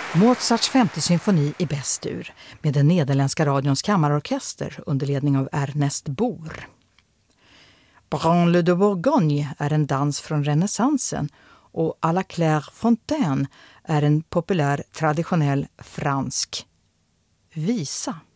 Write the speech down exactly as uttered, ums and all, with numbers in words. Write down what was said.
Mozarts femte symfoni i bästur med den nederländska radions kammarorkester under ledning av Ernest Bohr. Branle de Bourgogne är en dans från renässansen och à la Claire Fontaine är en populär traditionell fransk visa.